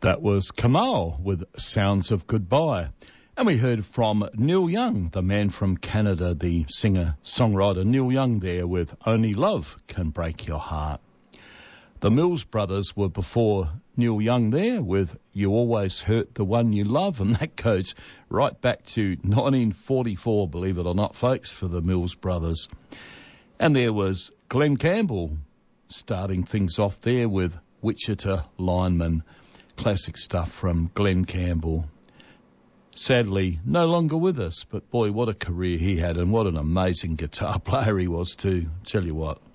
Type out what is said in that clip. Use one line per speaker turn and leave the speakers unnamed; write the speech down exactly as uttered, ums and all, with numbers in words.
That was Kamal with Sounds of Goodbye. And we heard from Neil Young, the man from Canada, the singer-songwriter Neil Young there with Only Love Can Break Your Heart. The Mills Brothers were before Neil Young there with You Always Hurt the One You Love, and that goes right back to nineteen forty-four, believe it or not, folks, for the Mills Brothers. And there was Glenn Campbell starting things off there with Wichita Lineman. Classic stuff from Glenn Campbell. Sadly, no longer with us, but boy, what a career he had and what an amazing guitar player he was too. Tell you what.